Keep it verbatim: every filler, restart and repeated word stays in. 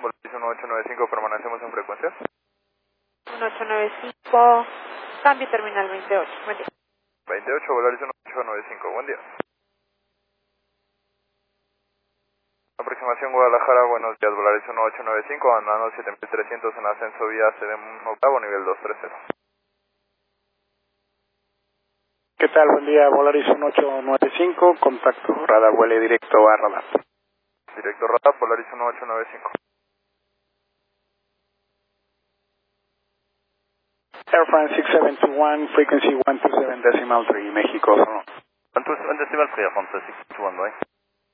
Volaris uno ocho nueve cinco, permanecemos en frecuencia. uno ocho nueve cinco, cambio terminal veintiocho. Buen día. veintiocho, Volaris uno ocho nueve cinco, buen día. Aproximación Guadalajara, buenos días, Volaris uno ocho nueve cinco, andando siete mil trescientos en ascenso vía C D M octavo, nivel doscientos treinta. ¿Qué tal? Buen día, Volaris uno ocho nueve cinco, contacto, radar, vuele directo a radar. Directo radar, Volaris uno ocho nueve cinco. Air France six seven two one, frequency one two seven decimal three, México. one two seven decimal three, Air France six seven two one, bye.